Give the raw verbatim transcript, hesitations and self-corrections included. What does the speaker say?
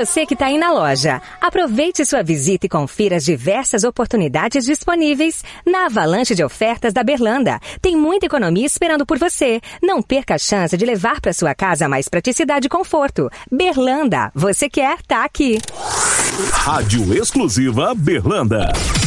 você que está aí na loja, aproveite sua visita e confira as diversas oportunidades disponíveis na avalanche de ofertas da Berlanda. Tem muita economia esperando por você. Não perca a chance de levar para sua casa mais praticidade e conforto. Berlanda, você quer, tá aqui. Rádio Exclusiva Berlanda.